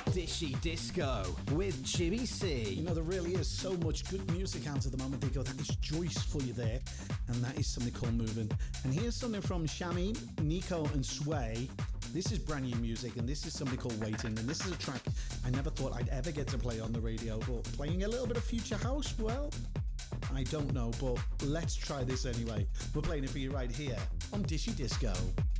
Dishy Disco with Chibi C. You know, there really is so much good music out at the moment. They go, that is Joyce for you there. And that is something called Moving. And here's something from Shami, Nico and Sway. This is brand new music, and this is something called Waiting. And this is a track I never thought I'd ever get to play on the radio. But playing a little bit of Future House, well, I don't know. But let's try this anyway. We're playing it for you right here on Dishy Disco.